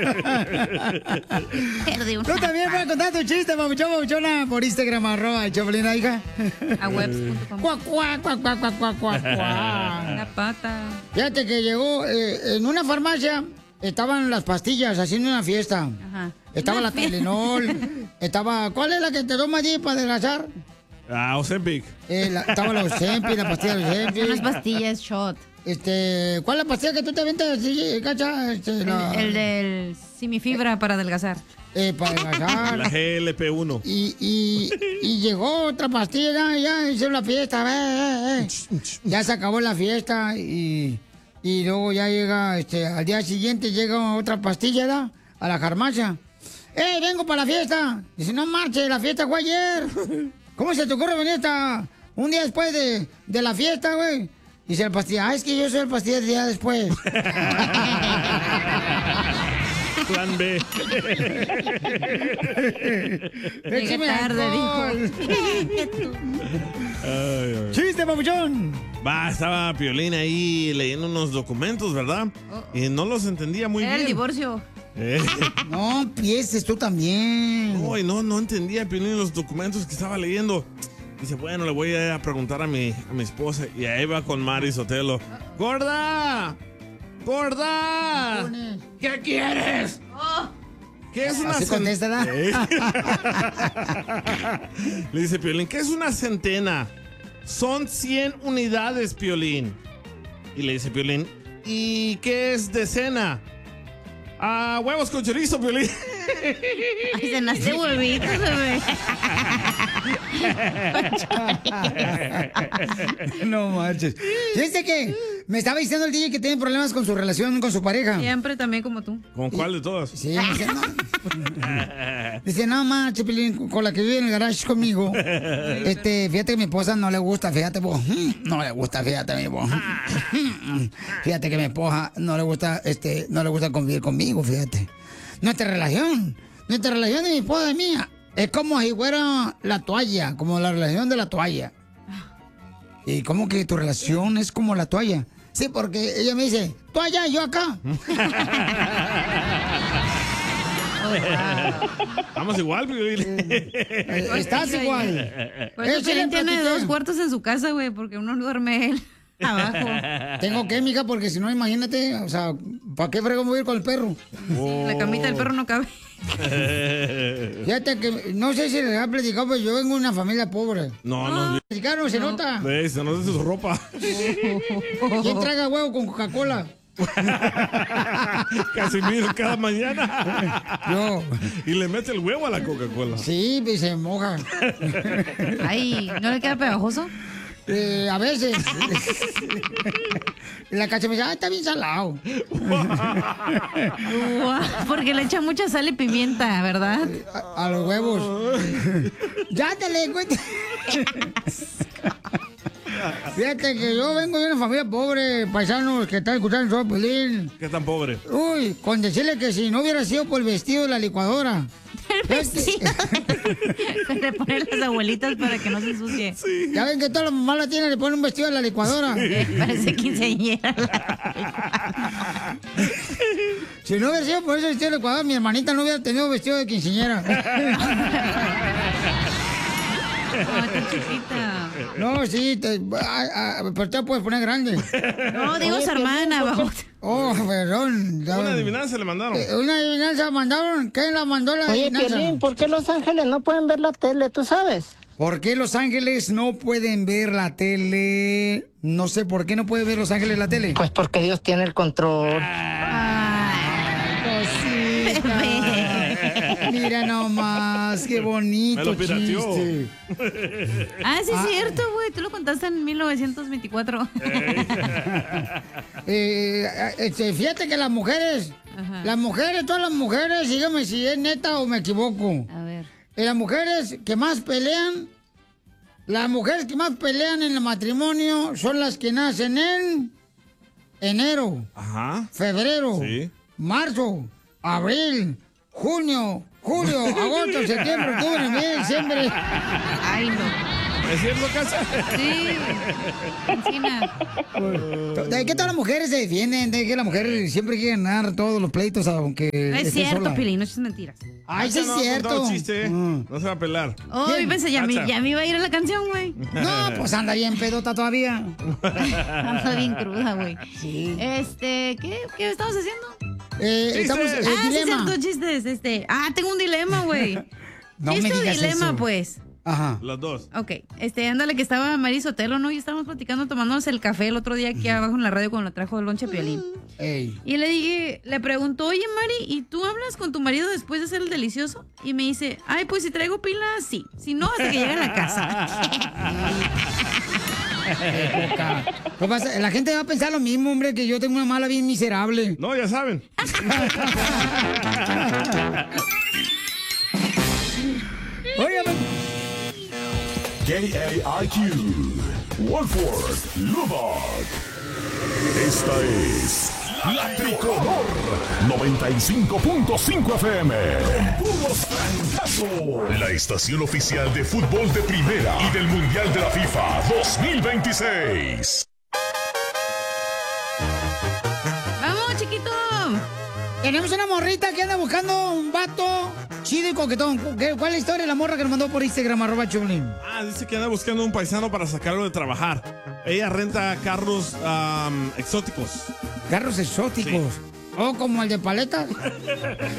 Tú también puedes contar tu chiste, papuchona, por Instagram, @Choplina, hija. A webs.com. Cuac, cuac, cuac, cuac, cuac, cuac, cuac, cuac. La pata. Fíjate que llegó en una farmacia, estaban las pastillas haciendo una fiesta. Ajá. Estaba la Tylenol, ¿cuál es la que te tomas allí para adelgazar? Ozempic. Estaba la Ozempic, la pastilla de Ozempic. Unas pastillas shot. ¿Cuál es la pastilla que tú te ventas así, cacha? El del Simifibra para adelgazar. Para adelgazar. La GLP-1. Y llegó otra pastilla, ya hicieron la fiesta. Ya se acabó la fiesta y luego ya llega, al día siguiente llega otra pastilla, ¿da? A la farmacia. Vengo para la fiesta. Dice, no marche, la fiesta fue ayer. ¿Cómo se te ocurre venir un día después de la fiesta, güey? Dice el pastilla, es que yo soy el pastilla del día después. Plan B. Llegué tarde, dijo. ¡Chiste, papuchón! Estaba Piolín ahí leyendo unos documentos, ¿verdad? Y no los entendía muy Era bien. el divorcio. No empieces tú también. No entendía Piolín los documentos que estaba leyendo. Dice, bueno, le voy a preguntar a mi esposa. Y ahí va con Mari Sotelo. ¡Gorda! ¡Gorda! ¿Qué quieres? ¿Qué es una Así contesta, Le dice Piolín, ¿qué es una centena? Son 100 unidades, Piolín. Y le dice Piolín, ¿y qué es decena? Huevos con chorizo, Piolín. Ay, cenaste huevitos, bebé. No manches. Fíjate que me estaba diciendo el DJ que tiene problemas con su relación con su pareja. Siempre también como tú. ¿Con cuál de todas? Sí, dice, no manches, Pilín, con la que vive en el garage conmigo. Fíjate que a mi esposa no le gusta, fíjate vos. No le gusta, fíjate, mi vos. Fíjate que a mi esposa no le gusta convivir conmigo, fíjate. Nuestra relación de mi esposa y mía es como si fuera la toalla, como la relación de la toalla. ¿Y cómo que tu relación es como la toalla? Sí, porque ella me dice, tú allá, yo acá. Vamos igual, Piolín. Estás igual. Por eso Piolín tiene 2 cuartos en su casa, güey, porque uno duerme él abajo. Tengo que, mija, porque si no, imagínate, o sea, ¿para qué fregón voy a ir con el perro? Sí, la camita del perro no cabe. Fíjate que, no sé si les ha platicado, pero yo vengo de una familia pobre. No. Mexicano, se nota. Se nota su ropa. ¿Quién traga huevo con Coca-Cola? Casimiro cada mañana. Yo. Y le mete el huevo a la Coca-Cola. Sí, y se moja. Ay, ¿no le queda pegajoso? A veces. La cacha me dice, está bien salado. Porque le echa mucha sal y pimienta, ¿verdad? A los huevos. Ya te le cuento. Fíjate que yo vengo de una familia pobre, paisanos que están escuchando el Pelín. ¿Qué tan pobre? Uy, con decirle que si no hubiera sido por el vestido de la licuadora. El vestido. Le ponen las abuelitas para que no se ensucie. Sí. Ya ven que todas las mamás la tienen, le ponen un vestido de la licuadora. Sí. Parece quinceañera. Si no hubiera sido por ese vestido de licuadora, mi hermanita no hubiera tenido vestido de quinceañera. Ay, qué chiquita. No, sí, pero te puedes poner grande. No, digo su hermana, bajo. Oh, perdón. Una adivinanza le mandaron. ¿Una adivinanza mandaron? ¿Quién la mandó la adivinanza? Oye, Piolín, ¿por qué Los Ángeles no pueden ver la tele? ¿Tú sabes? ¿Por qué Los Ángeles no pueden ver la tele? No sé, ¿por qué no puede ver Los Ángeles la tele? Pues porque Dios tiene el control. Mira nomás, qué bonito. Me lo pirateó. Chiste. Sí, es cierto, güey. Tú lo contaste en 1924. Fíjate que las mujeres, todas las mujeres, dígame si es neta o me equivoco. A ver. Las mujeres que más pelean en el matrimonio son las que nacen en enero, febrero, marzo, abril, junio, julio, agosto, septiembre, octubre, noviembre, diciembre. Ay, no. ¿Es cierto, Casa? Sí. Encina. ¿De qué todas las mujeres se defienden? De que la mujer siempre quiere ganar todos los pleitos, aunque No es esté cierto, sola. Pilín, no es mentiras. Ay, sí es No, cierto. un chiste, No se va a pelar. Oh, ¿Quién? yo pensé, ya me iba a ir a la canción, güey. No, pues anda bien pedota todavía. Anda bien cruda, güey. Sí. ¿Qué estamos haciendo? Estamos Sí, es dilema. cierto, chistes. tengo un dilema, güey. No me ¿Chiste o digas dilema, eso. pues? Ajá. Los dos. Ok, ándale que estaba Mari Sotelo, ¿no? Y estábamos platicando, tomándonos el café el otro día aquí abajo en la radio cuando lo trajo el lonche Piolín. Ey. Y le preguntó, oye Mari, ¿y tú hablas con tu marido después de hacer el delicioso? Y me dice, ay, pues si traigo pilas, sí. Si no, hasta que llegue a la casa. Pues la gente va a pensar lo mismo, hombre, que yo tengo una mala bien miserable. No, ya saben. Oye, KAIQ, Wolford, Lubbock. Esta es La Tricolor 95.5 FM. Con puros francazos. La estación oficial de fútbol de primera y del Mundial de la FIFA 2026. ¡Vamos, chiquito! tenemos una morrita que anda buscando un vato chido y coquetón. ¿Cuál es la historia de la morra que nos mandó por Instagram, @Choplin? Dice que anda buscando un paisano para sacarlo de trabajar. Ella renta carros exóticos. Carros exóticos. Sí. Oh, como el de paletas.